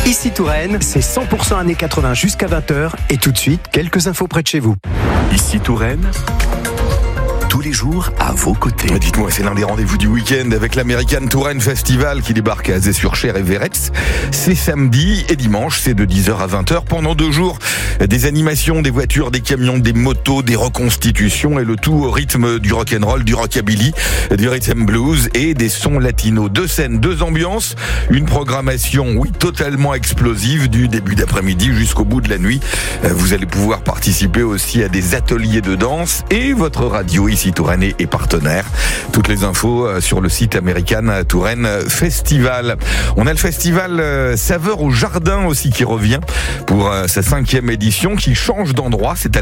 Ici Touraine, c'est 100% années 80 jusqu'à 20h. Et tout de suite, quelques infos près de chez vous. Ici Touraine, tous les jours à vos côtés. Dites-moi, c'est l'un des rendez-vous du week-end avec l'American Touraine Festival qui débarque à Azay-sur-Cher et Verretz. C'est samedi et dimanche, c'est de 10h à 20h. Pendant 2 jours, des animations, des voitures, des camions, des motos, des reconstitutions et le tout au rythme du rock'n'roll, du rockabilly, du rhythm blues et des sons latinos. 2 scènes, 2 ambiances, une programmation, oui, totalement explosive du début d'après-midi jusqu'au bout de la nuit. Vous allez pouvoir participer aussi à des ateliers de danse et votre radio ici Touraine est partenaire. Toutes les infos sur le site American Touraine Festival. On a le festival Saveur au Jardin aussi qui revient pour sa 5e édition, qui change d'endroit. C'est à